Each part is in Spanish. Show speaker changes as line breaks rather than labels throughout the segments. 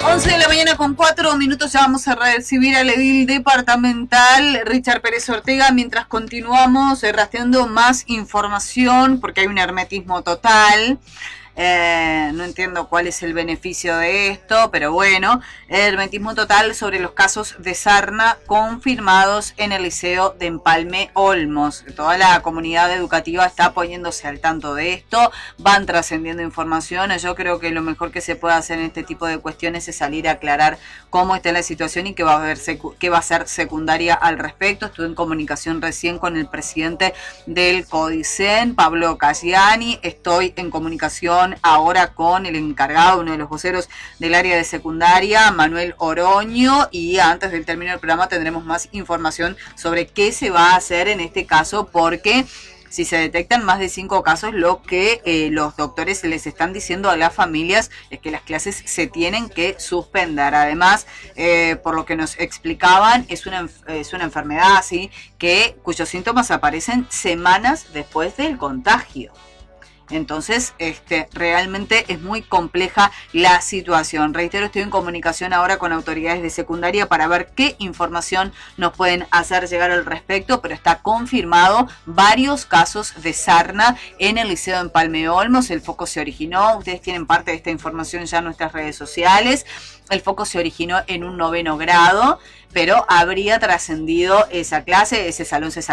11 de la mañana con 4 minutos, ya vamos a recibir al edil departamental Richard Pérez Ortega mientras continuamos rastreando más información porque hay un hermetismo total. No entiendo cuál es el beneficio de esto, pero bueno, hermetismo total sobre los casos de sarna confirmados en el liceo de Empalme Olmos. Toda la comunidad educativa está poniéndose al tanto de esto, van trascendiendo información. Yo creo que lo mejor que se puede hacer en este tipo de cuestiones es salir a aclarar cómo está la situación y qué va a ser secundaria al respecto. Estuve en comunicación recién con el presidente del CODICEN, Pablo Cagliani. Estoy en comunicación ahora con el encargado, uno de los voceros del área de secundaria, Manuel Oroño, y antes del término del programa tendremos más información sobre qué se va a hacer en este caso, porque si se detectan más de 5 casos, lo que los doctores les están diciendo a las familias es que las clases se tienen que suspender. Además, por lo que nos explicaban, es una enfermedad ¿sí? Cuyos síntomas aparecen semanas después del contagio. Entonces, realmente es muy compleja la situación. Reitero, estoy en comunicación ahora con autoridades de secundaria para ver qué información nos pueden hacer llegar al respecto, pero está confirmado varios casos de sarna en el liceo de Empalme Olmos. El foco se originó, ustedes tienen parte de esta información ya en nuestras redes sociales. El foco se originó en un 9º grado, pero habría trascendido esa clase, ese salón se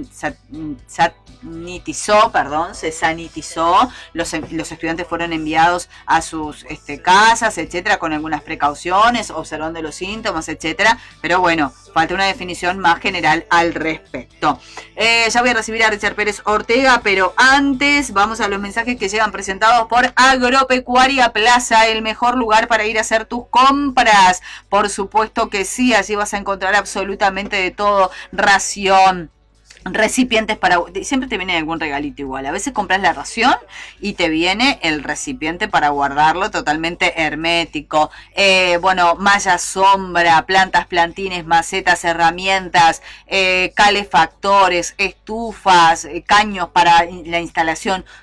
sanitizó, los estudiantes fueron enviados a sus casas, etcétera, con algunas precauciones, observando los síntomas, etcétera, pero bueno, falta una definición más general al respecto. Ya voy a recibir a Richard Pérez Ortega, pero antes vamos a los mensajes que llegan presentados por Agropecuaria Plaza, el mejor lugar para ir a hacer tus compras. Por supuesto que sí, allí vas a encontrar absolutamente de todo, ración, recipientes para... Siempre te viene algún regalito igual. A veces compras la ración y te viene el recipiente para guardarlo totalmente hermético. Malla sombra, plantas, plantines, macetas, herramientas, calefactores, estufas, caños para la instalación.